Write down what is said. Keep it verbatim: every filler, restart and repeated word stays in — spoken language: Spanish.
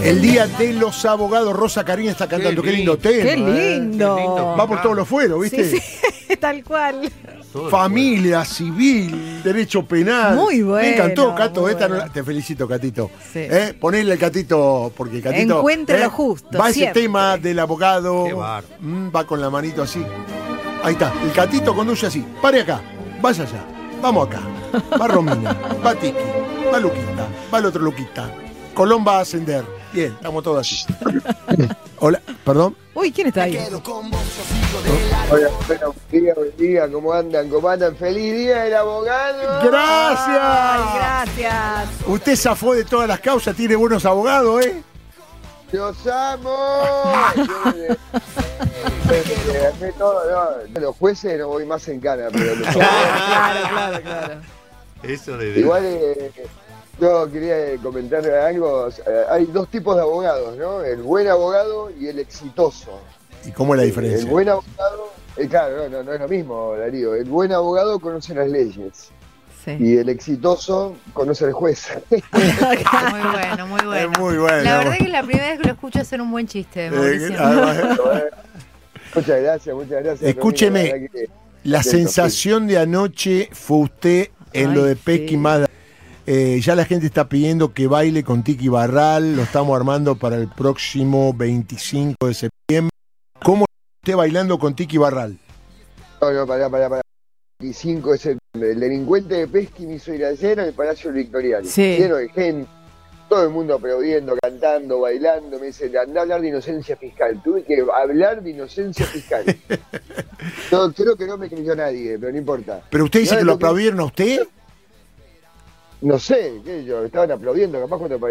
El día de los abogados. Rosa Karina está cantando. Qué, qué lindo tema. Qué lindo. Eh. Qué lindo. Va por todos los fueros, ¿viste? Sí, sí. Tal cual. Todo familia, civil, derecho penal. Muy bueno. Me encantó, Cato. Esta bueno. no la... Te felicito, Catito. Sí. ¿Eh? Ponele el Catito, porque Catito. Encuentre ¿eh? lo justo. Va siempre. ese tema del abogado. Mm, va con la manito así. Ahí está. El Catito conduce así. Pare acá. Vaya allá. Vamos acá. Va Romina. Va Tiki. Va Luquita. Va el otro Luquita. Colón va a ascender. Bien, estamos todos así. Hola, perdón. Uy, ¿quién está ahí? Hola, buenos días, buen día, ¿cómo andan? ¿Cómo andan? ¡Feliz día del abogado! ¡Gracias! Ay, gracias. Usted zafó de todas las causas, tiene buenos abogados, ¿eh? ¡Los amo! Los jueces no voy más en cana, pero los Claro, claro, claro. Eso de... Igual eh, yo quería comentar algo. Hay dos tipos de abogados, ¿no? El buen abogado y el exitoso. ¿Y cómo es la diferencia? El buen abogado, eh, claro, no, no, no es lo mismo, Darío. El buen abogado conoce las leyes. Sí. Y el exitoso conoce al juez. Muy bueno, muy bueno. Es muy bueno. La verdad que es la primera vez que lo escucho hacer un buen chiste, Mauricio. Eh, además, Muchas gracias, muchas gracias. escúcheme, Romina, la, que, la que sensación de anoche fue usted en Ay, lo de Pesky sí. Mada. Eh, ya la gente está pidiendo que baile con Tiki Barral, lo estamos armando para el próximo veinticinco de septiembre. ¿Cómo usted bailando con Tiki Barral? No, no, pará, pará, pará. veinticinco de septiembre. El delincuente de Pesky me hizo ir ayer al Palacio Victoriano. Sí. Lleno de gente, todo el mundo aplaudiendo, cantando, bailando. Me dice, andá a hablar de inocencia fiscal. Tuve que hablar de inocencia fiscal. No, creo que no me creyó nadie, pero no importa. ¿Pero usted dice No, que lo lo que- aplaudieron a usted? No sé, qué sé yo, estaban aplaudiendo, capaz cuando